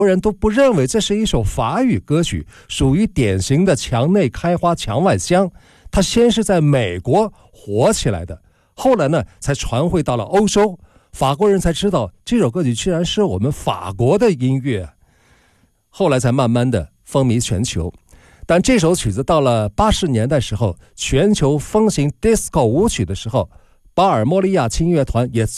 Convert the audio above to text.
国人都不认为这是一首法语歌曲，属于典型的墙内开花墙外香。它先是在美国火起来的，后来呢才传回到了欧洲，法国人才知道这首歌曲居然是我们法国的音乐，后来才慢慢的风靡全球。但这首曲子到了80年代时候，全球风行 disco 舞曲的时候，巴尔莫利亚轻音乐团也